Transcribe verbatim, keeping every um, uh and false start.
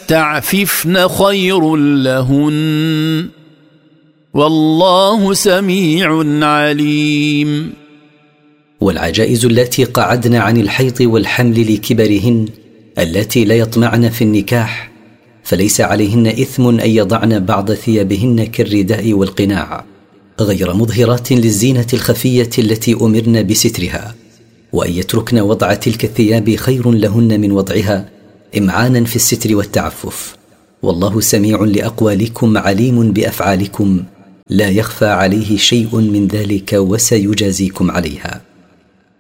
يستعففن خير لهن والله سميع عليم. والعجائز اللاتي قعدن عن الحيض والحمل لكبرهن اللاتي لا يطمعن في النكاح فليس عليهن إثم أن يضعن بعض ثيابهن كالرداء والقناع غير مظهرات للزينة الخفية التي أمرن بسترها، وأن يتركن وضع تلك الثياب خير لهن من وضعها إمعانا في الستر والتعفف. والله سميع لأقوالكم عليم بأفعالكم لا يخفى عليه شيء من ذلك وسيجازيكم عليها.